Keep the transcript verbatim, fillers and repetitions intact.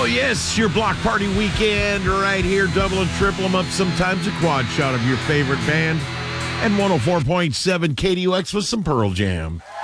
yes, your block party weekend right here. Double and triple them up, sometimes a quad shot of your favorite band. And one oh four point seven K D U X with some Pearl Jam.